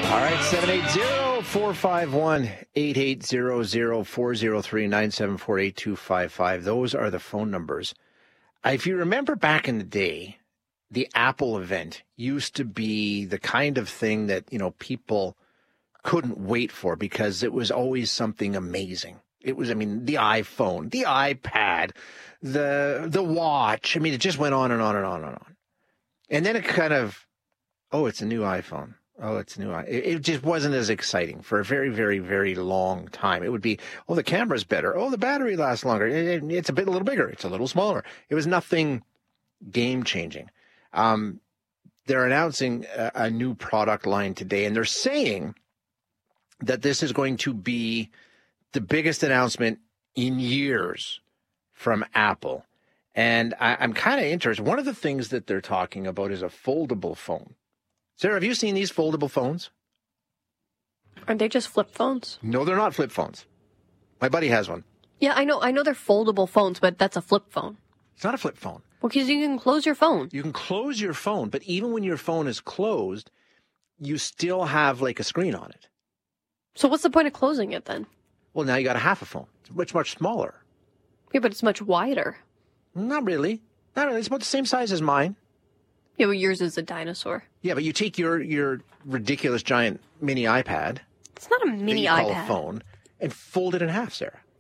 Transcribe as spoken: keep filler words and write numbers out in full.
All right, seven eight zero, four five one, eight eight zero zero, four zero three, nine seven four, eight two five five. Those are the phone numbers. If you remember back in the day, the Apple event used to be the kind of thing that, you know, people couldn't wait for because it was always something amazing. It was, I mean, the iPhone, the iPad, the the watch. I mean, it just went on and on and on and on. And then it kind of, oh, it's a new iPhone. Oh, it's new. It, it just wasn't as exciting for a very, very, very long time. It would be, oh, the camera's better. Oh, the battery lasts longer. It, it, it's a bit, a little bigger. It's a little smaller. It was nothing game-changing. Um, they're announcing a, a new product line today, and they're saying that this is going to be the biggest announcement in years from Apple. And I, I'm kind of interested. One of the things that they're talking about is a foldable phone. Sarah, have you seen these foldable phones? Aren't they just flip phones? No, they're not flip phones. My buddy has one. Yeah, I know. I know they're foldable phones, but that's a flip phone. It's not a flip phone. Well, because you can close your phone. You can close your phone, but even when your phone is closed, you still have like a screen on it. So what's the point of closing it then? Well, now you got a half a phone. It's much, much smaller. Yeah, but it's much wider. Not really. Not really. It's about the same size as mine. Yeah, but yours is a dinosaur. Yeah, but you take your, your ridiculous giant mini iPad. It's not a mini that you call iPad. a phone, and fold it in half, Sarah.